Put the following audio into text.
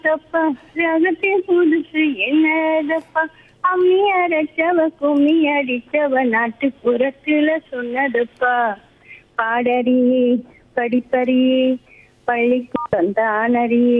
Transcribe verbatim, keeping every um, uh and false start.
தப்பா ரகத்தின் புதுசு என்னதப்பா அம்மி அரைச்சவ கும்மி அடிச்சவ நாட்டுப்புறத்துல சொன்னதப்பா பாடறியே படிப்பறியே பள்ளிக்கூடம் தானறியே